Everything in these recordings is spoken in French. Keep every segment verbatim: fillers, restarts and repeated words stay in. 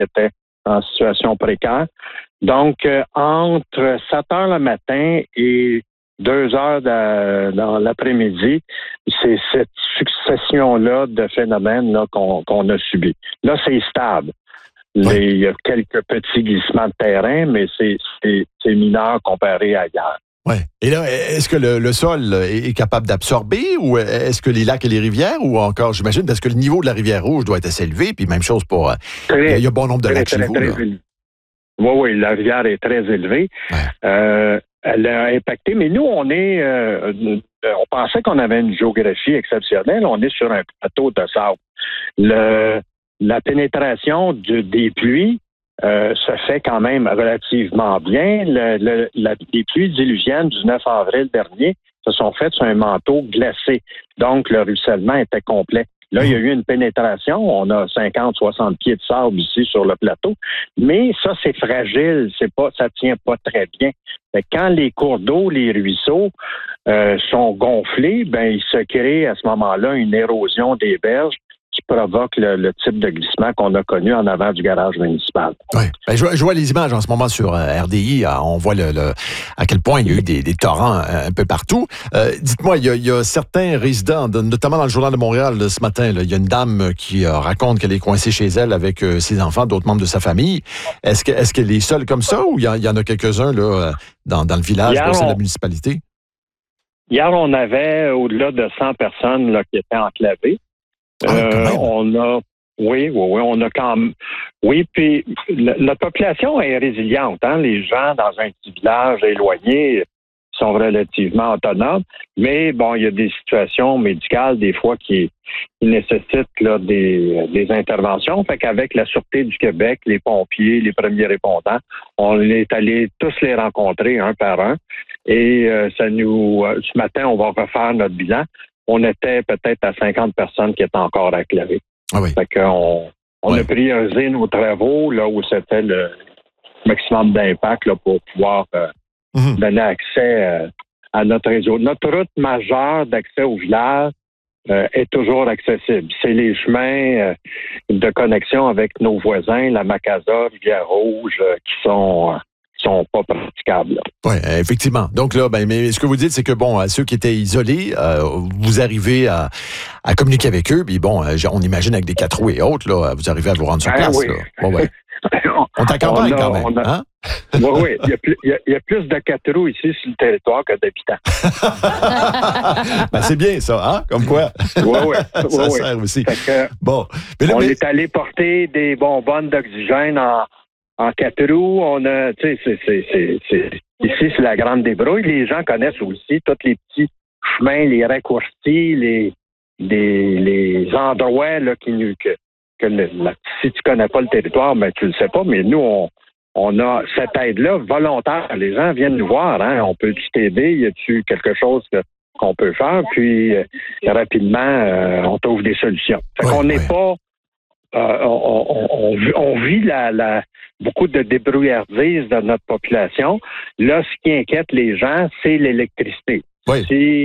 qui étaient en situation précaire. Donc, euh, entre sept heures le matin et deux heures de, dans l'après-midi, c'est cette succession-là de phénomènes là, qu'on, qu'on a subi. Là, c'est stable. Oui. Les, il y a quelques petits glissements de terrain, mais c'est, c'est, c'est mineur comparé à hier. Oui. Et là, est-ce que le, le sol est capable d'absorber ou est-ce que les lacs et les rivières ou encore, j'imagine, parce que le niveau de la rivière Rouge doit être assez élevé, puis même chose pour... Très, il y a bon nombre de très, lacs très, chez vous. Très, là. très, oui, oui, la rivière est très élevée. Ouais. Euh, elle a impacté, mais nous, on est... Euh, on pensait qu'on avait une géographie exceptionnelle. On est sur un plateau de sable. Le, la pénétration du, des pluies Euh, se fait quand même relativement bien. Le, le, la, les pluies diluviennes du neuf avril dernier se sont faites sur un manteau glacé. Donc, le ruissellement était complet. Là, il y a eu une pénétration. On a cinquante, soixante pieds de sable ici sur le plateau. Mais ça, c'est fragile. C'est pas, ça tient pas très bien. Fait que quand les cours d'eau, les ruisseaux euh, sont gonflés, ben, il se crée à ce moment-là une érosion des berges qui provoque le, le type de glissement qu'on a connu en avant du garage municipal. Oui. Ben, je, je vois les images en ce moment sur euh, R D I. Euh, on voit le, le, à quel point il y a eu des, des torrents euh, un peu partout. Euh, dites-moi, il y, a, il y a certains résidents, de, notamment dans le Journal de Montréal là, ce matin, là, il y a une dame qui euh, raconte qu'elle est coincée chez elle avec euh, ses enfants, d'autres membres de sa famille. Est-ce, que, est-ce qu'elle est seule comme ça ou il y, a, il y en a quelques-uns là, dans, dans le village, Hier, au sein de on... la municipalité? Hier, on avait au-delà de cent personnes là, qui étaient enclavées. Ah, euh, on a, oui, oui, oui, on a quand même, oui, puis le, notre population est résiliente, hein. Les gens dans un petit village éloigné sont relativement autonomes, mais bon, il y a des situations médicales des fois qui, qui nécessitent là, des, des interventions. Fait qu'avec la Sûreté du Québec, les pompiers, les premiers répondants, on est allé tous les rencontrer un par un. Et euh, ça nous, euh, ce matin, on va refaire notre bilan. On était peut-être à cinquante personnes qui étaient encore enclavées. Ah oui. Fait qu'on on ouais. a priorisé nos travaux là où c'était le maximum d'impact là, pour pouvoir euh, mm-hmm. donner accès euh, à notre réseau. Notre route majeure d'accès au village euh, est toujours accessible. C'est les chemins euh, de connexion avec nos voisins, la Macasa, Rivière-Rouge, euh, qui sont... Euh, sont pas praticables. Oui, effectivement. Donc là, ben, mais ce que vous dites, c'est que bon, à ceux qui étaient isolés, euh, vous arrivez à, à communiquer avec eux, puis bon, euh, on imagine avec des quatre roues et autres, là, vous arrivez à vous rendre sur place. Ben oui. Là. Bon, ouais. On t'accompagne quand même. A... Hein? Oui, oui. Il y, a plus, il, y a, il y a plus de quatre roues ici sur le territoire que d'habitants. Ben, c'est bien ça, hein? Comme quoi? Oui, oui. Ça oui, sert oui. aussi. Que, bon. Mais là, on mais... est allé porter des bonbonnes d'oxygène en, en quatre roues. On a, tu sais, c'est, c'est, c'est, c'est, ici, c'est la grande débrouille. Les gens connaissent aussi tous les petits chemins, les raccourcis, les, les, les endroits là, qui nous... Que, que le, la, si tu connais pas le territoire, ben tu le sais pas, mais nous, on, on a cette aide-là volontaire. Les gens viennent nous voir, hein, on peut-tu t'aider, y a-tu quelque chose que, qu'on peut faire, puis euh, rapidement, euh, on trouve des solutions. Fait oui, qu'on n'est oui. pas, euh, on, on, on, on vit la, la, beaucoup de débrouillardise de notre population. Là, ce qui inquiète les gens, c'est l'électricité. Oui. Si,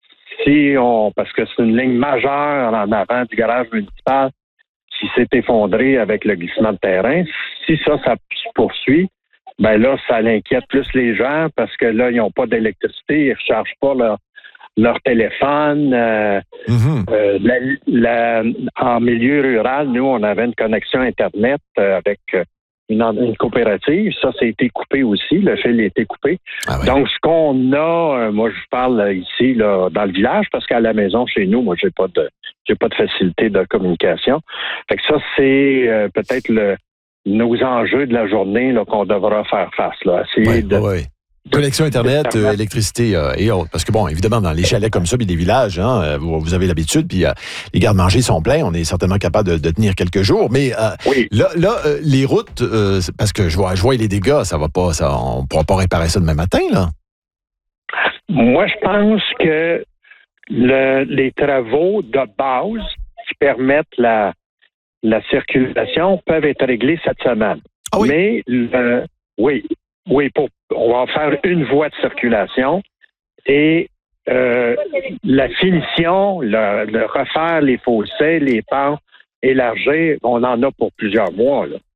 si on, parce que c'est une ligne majeure en avant du garage municipal, qui s'est effondré avec le glissement de terrain, si ça, ça se poursuit, ben là, ça l'inquiète plus les gens parce que là, ils n'ont pas d'électricité, ils ne rechargent pas leur, leur téléphone. Euh, mm-hmm. euh, la, la, en milieu rural, nous, on avait une connexion Internet euh, avec une, une coopérative. Ça, ça a été coupé aussi. Le fil a été coupé. Ah oui. Donc, ce qu'on a, euh, moi, je parle ici, là, dans le village, parce qu'à la maison, chez nous, moi, j'ai pas de j'ai pas de facilité de communication. Fait que ça, c'est euh, peut-être le, nos enjeux de la journée là, qu'on devra faire face. Là, essayer oui, de, oui. Connexion Internet, euh, électricité euh, et autres. Parce que, bon, évidemment, dans les chalets comme ça, puis des villages, hein, vous, vous avez l'habitude, puis euh, les gardes-manger sont pleins, on est certainement capable de, de tenir quelques jours. Mais euh, oui. là, là euh, les routes, euh, parce que je vois, je vois les dégâts, ça va pas, ça, on ne pourra pas réparer ça demain matin, là. Moi, je pense que le, les travaux de base qui permettent la, la circulation peuvent être réglés cette semaine. Ah oui? Mais, le, oui, oui, pour, on va faire une voie de circulation et euh, la finition, le, le refaire les fossés, les pans, élargir, on en a pour plusieurs mois. Là.